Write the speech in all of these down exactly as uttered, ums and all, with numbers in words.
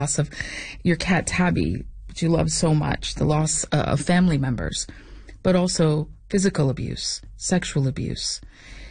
loss of your cat Tabby, which you love so much, the loss uh, of family members, but also physical abuse, sexual abuse.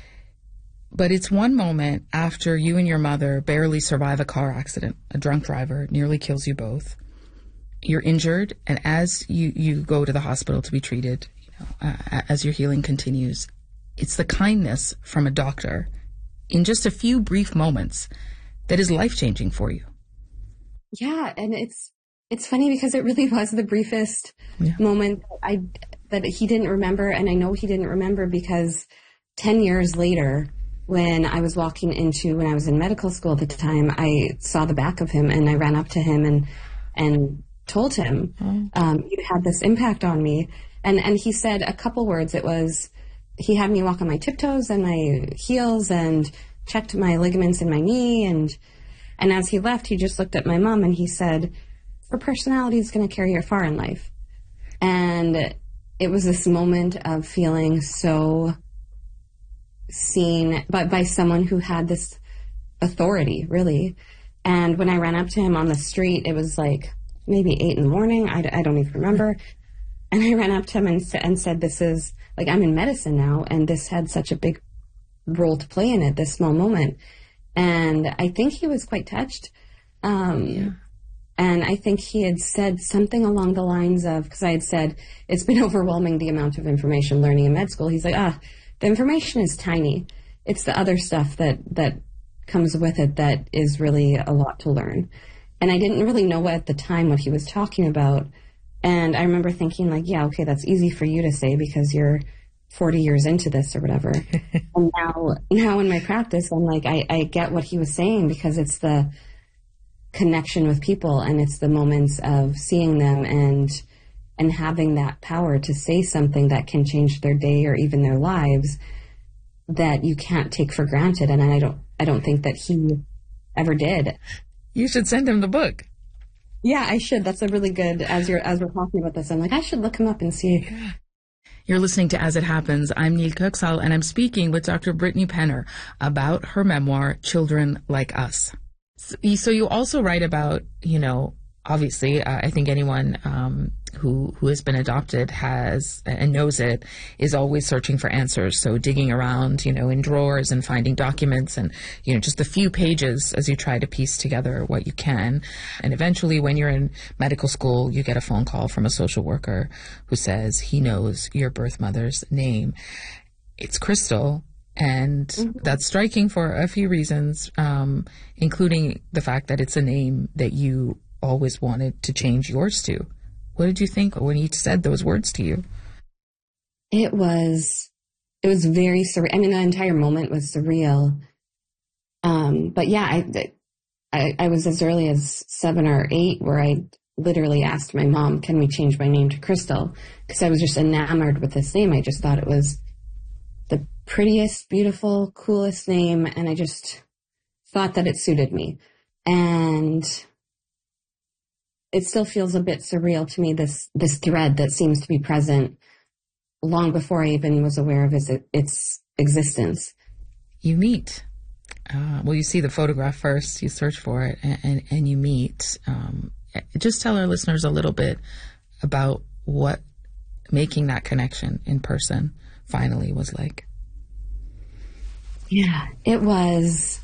But it's one moment after you and your mother barely survive a car accident. A drunk driver nearly kills you both. You're injured, and as you, you go to the hospital to be treated, you know, uh, as your healing continues, it's the kindness from a doctor in just a few brief moments that is life-changing for you. Yeah, and it's it's funny because it really was the briefest yeah. moment that I that he didn't remember, and I know he didn't remember because ten years later, when I was walking into, when I was in medical school at the time, I saw the back of him, and I ran up to him and and told him, um, you had this impact on me. And, and he said a couple words. It was, he had me walk on my tiptoes and my heels and checked my ligaments in my knee. And, and as he left, he just looked at my mom and he said, her personality is going to carry her far in life. And it was this moment of feeling so seen, but by someone who had this authority, really. And when I ran up to him on the street, it was like maybe eight in the morning. I, I don't even remember. And I ran up to him and, and said, this is, like, I'm in medicine now, and this had such a big role to play in it, this small moment. And I think he was quite touched. Um, yeah. And I think he had said something along the lines of, because I had said, it's been overwhelming the amount of information learning in med school. He's like, ah, the information is tiny. It's the other stuff that, that comes with it that is really a lot to learn. And I didn't really know at the time what he was talking about. And I remember thinking, like, yeah, okay, that's easy for you to say because you're forty years into this or whatever. And now, now in my practice, I'm like, I, I get what he was saying because it's the connection with people and it's the moments of seeing them and and having that power to say something that can change their day or even their lives that you can't take for granted. And I don't, I don't think that he ever did. You should send him the book. Yeah, I should. That's a really good, as you're, as we're talking about this, I'm like, I should look him up and see. Yeah. You're listening to As It Happens. I'm Neil Kuxal, and I'm speaking with Doctor Brittany Penner about her memoir, Children Like Us. So you also write about, you know, obviously, uh, I think anyone um, who who has been adopted has and knows it is always searching for answers. So digging around, you know, in drawers and finding documents and, you know, just a few pages as you try to piece together what you can. And eventually, when you're in medical school, you get a phone call from a social worker who says he knows your birth mother's name. It's Crystal. And mm-hmm. that's striking for a few reasons, um, including the fact that it's a name that you always wanted to change yours to. What did you think when he said those words to you? It was, it was very surreal. I mean, the entire moment was surreal. Um, but yeah, I, I, I was as early as seven or eight where I literally asked my mom, can we change my name to Crystal? Because I was just enamored with this name. I just thought it was the prettiest, beautiful, coolest name. And I just thought that it suited me. And it still feels a bit surreal to me, this this thread that seems to be present long before I even was aware of its, its existence. You meet. Uh, well, you see the photograph first, you search for it, and, and, and you meet. Um, just tell our listeners a little bit about what making that connection in person finally was like. Yeah, it was...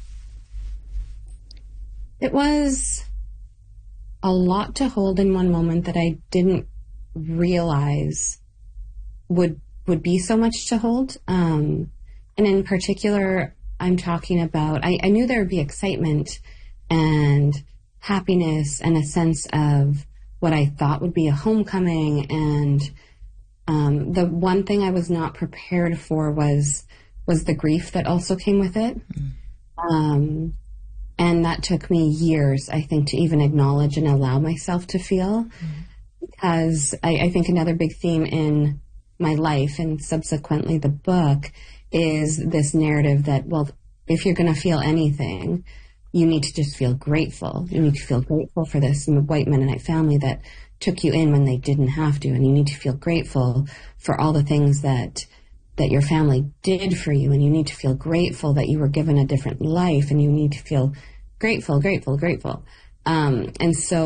It was... a lot to hold in one moment that I didn't realize would would be so much to hold. Um, and in particular, I'm talking about, I, I knew there would be excitement and happiness and a sense of what I thought would be a homecoming. And um, the one thing I was not prepared for was was the grief that also came with it. Mm. Um And that took me years, I think, to even acknowledge and allow myself to feel. Mm-hmm. Because I, I think another big theme in my life and subsequently the book is this narrative that, well, if you're going to feel anything, you need to just feel grateful. You need to feel grateful for this white Mennonite family that took you in when they didn't have to. And you need to feel grateful for all the things that that your family did for you, and you need to feel grateful that you were given a different life, and you need to feel grateful, grateful, grateful. Um, and so